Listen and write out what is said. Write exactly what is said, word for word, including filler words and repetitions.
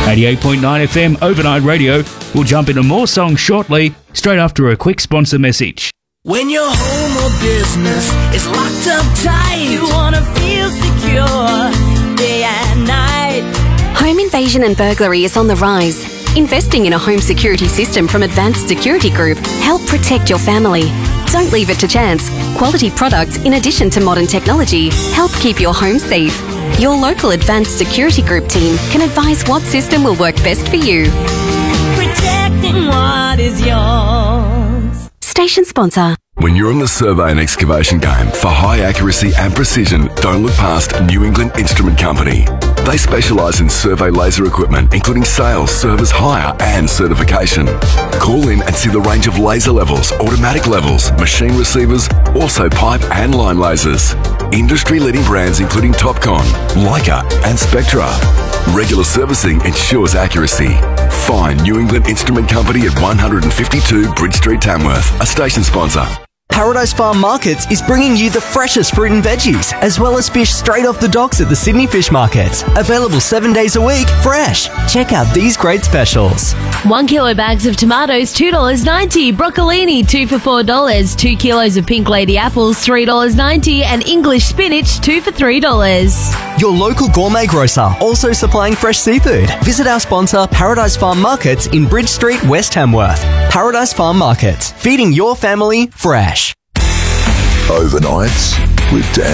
eighty-eight point nine F M Overnight Radio. We'll jump into more songs shortly, straight after a quick sponsor message. When your home or business is locked up tight, you wanna feel secure day and night. Home invasion and burglary is on the rise. Investing in a home security system from Advanced Security Group help protect your family. Don't leave it to chance. Quality products, in addition to modern technology, help keep your home safe. Your local Advanced Security Group team can advise what system will work best for you. Protecting what is yours. Station sponsor. When you're in the survey and excavation game for high accuracy and precision, don't look past New England Instrument Company. They specialise in survey laser equipment, including sales, service, hire and certification. Call in and see the range of laser levels, automatic levels, machine receivers, also pipe and line lasers. Industry-leading brands including Topcon, Leica and Spectra. Regular servicing ensures accuracy. Find New England Instrument Company at one fifty-two Bridge Street, Tamworth, a station sponsor. Paradise Farm Markets is bringing you the freshest fruit and veggies, as well as fish straight off the docks at the Sydney Fish Market. Available seven days a week, fresh. Check out these great specials. One kilo bags of tomatoes, two dollars ninety. Broccolini, two for four dollars. Two kilos of Pink Lady apples, three dollars ninety. And English spinach, two for three dollars. Your local gourmet grocer, also supplying fresh seafood. Visit our sponsor, Paradise Farm Markets in Bridge Street, West Tamworth. Paradise Farm Markets, feeding your family fresh. Overnights with Dan.